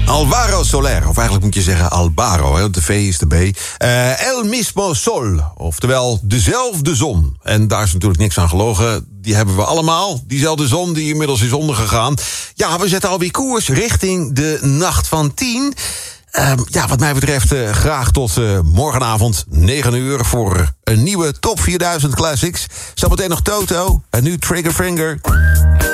Alvaro Soler, of eigenlijk moet je zeggen Albaro, hè, want de V is de B. El mismo sol, oftewel dezelfde zon. En daar is natuurlijk niks aan gelogen. Die hebben we allemaal, diezelfde zon die inmiddels is ondergegaan. Ja, we zetten alweer koers richting de nacht van 10. Wat mij betreft graag tot morgenavond 9 uur... voor een nieuwe Top 4000 Classics. Zometeen nog Toto en nu Triggerfinger.